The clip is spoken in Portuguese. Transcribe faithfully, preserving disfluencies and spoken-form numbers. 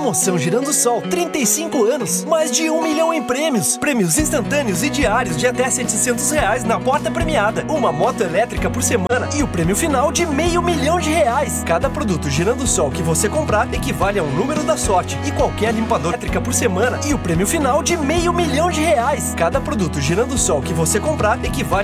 Promoção Girando Sol, trinta e cinco anos, mais de um milhão em prêmios. Prêmios instantâneos e diários de até setecentos reais na porta premiada. Uma moto elétrica por semana e o prêmio final de meio milhão de reais. Cada produto Girando Sol que você comprar equivale a um número da sorte e qualquer limpador elétrica por semana e o prêmio final de meio milhão de reais. Cada produto Girando Sol que você comprar equivale